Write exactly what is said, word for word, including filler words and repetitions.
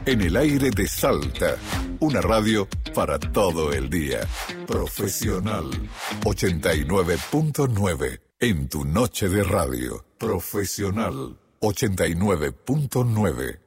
En el aire de Salta, una radio para todo el día. Profesional ochenta y nueve punto nueve en tu noche de radio. Profesional ochenta y nueve punto nueve.